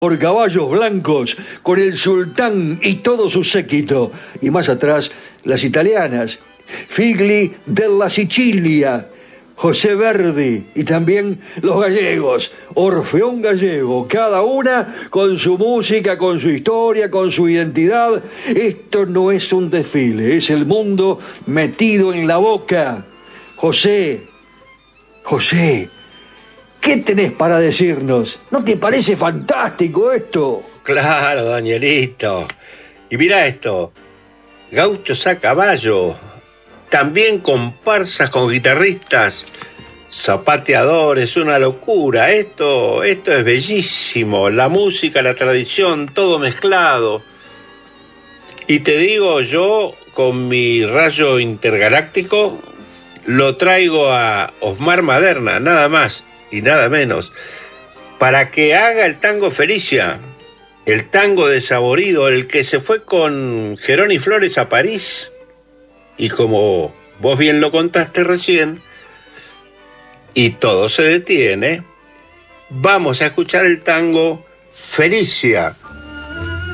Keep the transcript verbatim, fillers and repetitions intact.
por caballos blancos con el sultán y todo su séquito. Y más atrás, las italianas, Figli della Sicilia, José Verdi y también los gallegos, Orfeón Gallego, cada una con su música, con su historia, con su identidad. Esto no es un desfile, es el mundo metido en la boca. José, José, ¿qué tenés para decirnos? ¿No te parece fantástico esto? Claro, Danielito. Y mira esto, gauchos a caballo, también comparsas con guitarristas, zapateadores, una locura. Esto, esto es bellísimo, la música, la tradición, todo mezclado. Y te digo, yo con mi rayo intergaláctico lo traigo a Osmar Maderna, nada más y nada menos, para que haga el tango Felicia, el tango desaborido, el que se fue con Geroni Flores a París, y como vos bien lo contaste recién, y todo se detiene, vamos a escuchar el tango Felicia,